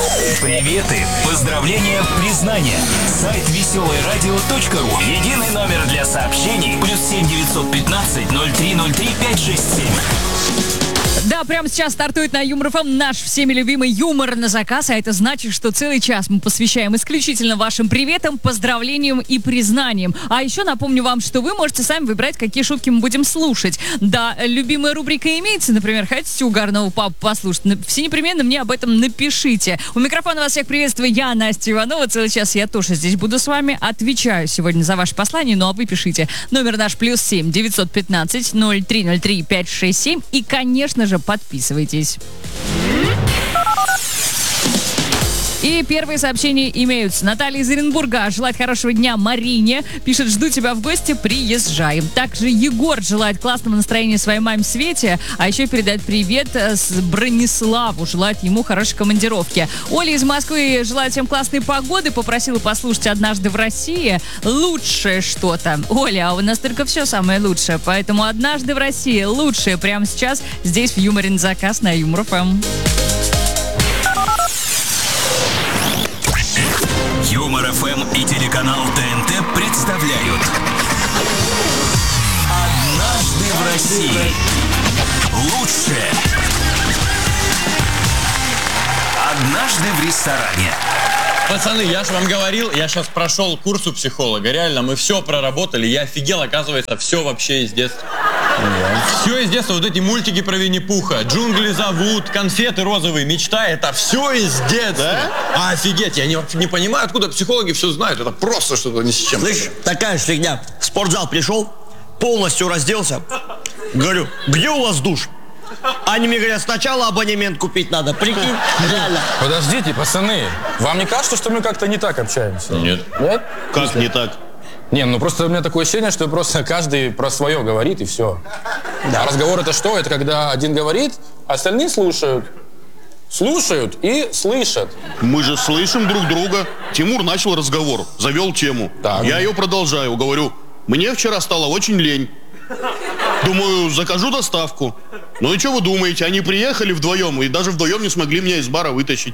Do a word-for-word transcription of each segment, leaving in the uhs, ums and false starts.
Приветы, поздравления, признания. Сайт веселое радио точка ру. Единый номер для сообщений. Плюс семь девятьсот пятнадцать ноль три ноль три пять шесть семь. Да, прямо сейчас стартует на Юмор ФМ наш всеми любимый юмор на заказ, а это значит, что целый час мы посвящаем исключительно вашим приветам, поздравлениям и признаниям. А еще напомню вам, что вы можете сами выбрать, какие шутки мы будем слушать. Да, любимая рубрика имеется, например, хотите угарного папу послушать? Все непременно мне об этом напишите. У микрофона вас всех приветствую, я Настя Иванова. Целый час я тоже здесь буду с вами. Отвечаю сегодня за ваши послания, ну а вы пишите. Номер наш плюс семь девятьсот пятнадцать ноль три ноль три пять шесть семь. И, конечно же, подписывайтесь. И первые сообщения имеются. Наталья из Оренбурга желает хорошего дня Марине. Пишет: жду тебя в гости, приезжай. Также Егор желает классного настроения своей маме Свете. А еще передает привет с Брониславу. Желает ему хорошей командировки. Оля из Москвы желает всем классной погоды. Попросила послушать «Однажды в России». Лучшее что-то. Оля, а у нас только все самое лучшее. Поэтому «Однажды в России» лучшее прямо сейчас здесь в Юморе на заказ на Юмор ФМ. Юмор ФМ и телеканал ТНТ представляют «Однажды в России». Лучшее. Однажды в ресторане. Пацаны, я же вам говорил, я сейчас прошел курс у психолога. Реально, мы все проработали. Я офигел, оказывается, все вообще из детства. Yeah. Все из детства. Вот эти мультики про Винни-Пуха, «Джунгли зовут», «Конфеты розовые», «Мечта» — это все из детства. Да? А, офигеть, я не, не понимаю, откуда психологи все знают. Это просто что-то ни с чем. Слышь, такая же фигня. В спортзал пришел, полностью разделся. Говорю: где у вас душ? Они мне говорят: сначала абонемент купить надо. Прикинь, реально. Подождите, пацаны, вам не кажется, что мы как-то не так общаемся? Нет. Нет? Как не так? Не, ну просто у меня такое ощущение, что просто каждый про свое говорит и все. Да. А разговор это что? Это когда один говорит, остальные слушают. Слушают и слышат. Мы же слышим друг друга. Тимур начал разговор, завел тему. Так. Я ее продолжаю, говорю: мне вчера стало очень лень. Думаю, закажу доставку. Ну и что вы думаете, они приехали вдвоем и даже вдвоем не смогли меня из бара вытащить.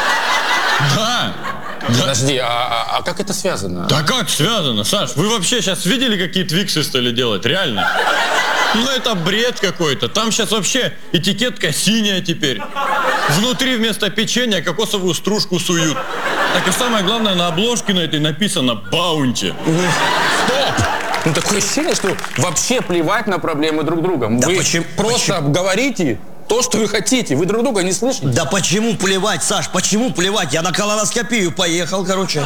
Да. Подожди, а, а, а как это связано? Да как связано, Саш? Вы вообще сейчас видели, какие твиксы стали делать? Реально? Ну это бред какой-то. Там сейчас вообще этикетка синяя теперь. Внутри вместо печенья кокосовую стружку суют. Так и самое главное, на обложке на этой написано «Баунти». Стоп! Ну такое ощущение, что вообще плевать на проблемы друг друга. Да вы почему, просто почему? говорите то, что вы хотите. Вы друг друга не слышите. Да почему плевать, Саш, почему плевать? Я на колоноскопию поехал, короче.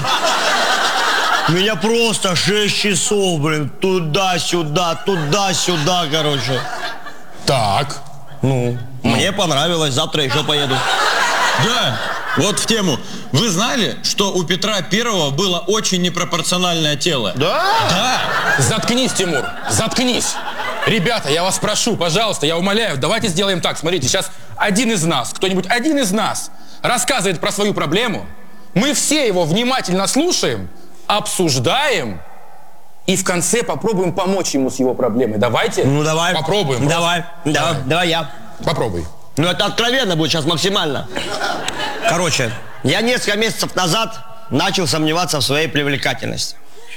Меня просто шесть часов, блин, туда-сюда, туда-сюда, короче. Так. Ну, мне понравилось, завтра еще поеду. Да, вот в тему. Вы знали, что у Петра Первого было очень непропорциональное тело? Да? Да. Заткнись, Тимур, заткнись. Ребята, я вас прошу, пожалуйста, я умоляю, давайте сделаем так. Смотрите, сейчас один из нас, кто-нибудь один из нас рассказывает про свою проблему. Мы все его внимательно слушаем, обсуждаем и в конце попробуем помочь ему с его проблемой. Давайте. Ну давай. Попробуем. Давай, давай, давай, давай я. Попробуй. Ну это откровенно будет сейчас максимально. Короче, я несколько месяцев назад начал сомневаться в своей привлекательности.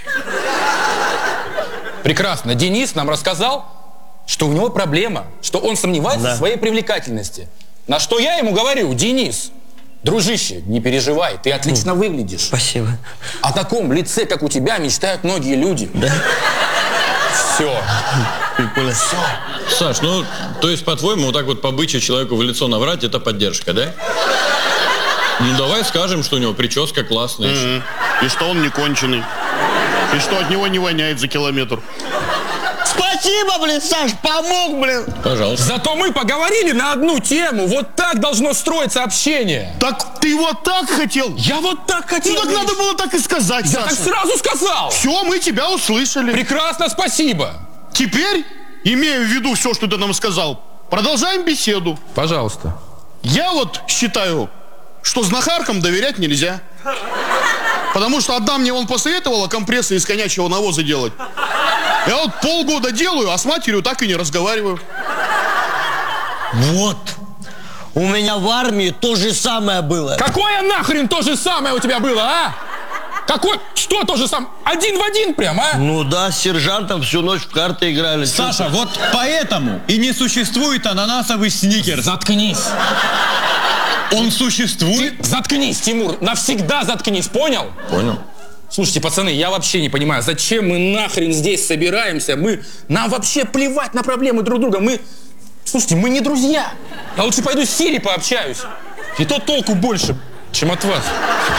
Прекрасно. Денис нам рассказал, что у него проблема, что он сомневается Да. в своей привлекательности. На что я ему говорю: Денис, дружище, не переживай, ты отлично выглядишь. Спасибо. О таком лице, как у тебя, мечтают многие люди. Да? Все. Все. Саш, ну, то есть, по-твоему, вот так вот по-бычьи человеку в лицо наврать — это поддержка, да? Ну, давай скажем, что у него прическа классная. Mm-hmm. И что он не конченый. И что от него не воняет за километр. Спасибо, блин, Саш, помог, блин. Пожалуйста. Зато мы поговорили на одну тему. Вот так должно строиться общение. Так ты вот так хотел? Я вот так хотел. Ну так надо было так и сказать, Я Саша. так сразу сказал. Все, мы тебя услышали. Прекрасно, спасибо. Теперь, имея в виду все, что ты нам сказал, продолжаем беседу. Пожалуйста. Я вот считаю, что знахаркам доверять нельзя. Потому что одна мне он посоветовала компрессы из конячьего навоза делать. Я вот полгода делаю, а с матерью так и не разговариваю. Вот. У меня в армии то же самое было. Какое нахрен то же самое у тебя было, а? Какой? Что то же самое? Один в один прям, а? Ну да, с сержантом всю ночь в карты играли. Саша, вот поэтому и не существует ананасовый сникерс. Заткнись. Он существует? Ты заткнись, Тимур. Навсегда заткнись, понял? Понял. Слушайте, пацаны, я вообще не понимаю, зачем мы нахрен здесь собираемся? Мы... Нам вообще плевать на проблемы друг друга. Мы... Слушайте, мы не друзья. Я лучше пойду с Сири пообщаюсь. И то толку больше, чем от вас.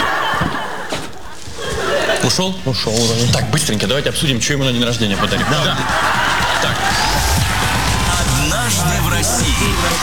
Ушел? Ушел. Так, быстренько, давайте обсудим, что ему на день рождения подарим. Да. Так. Однажды в России.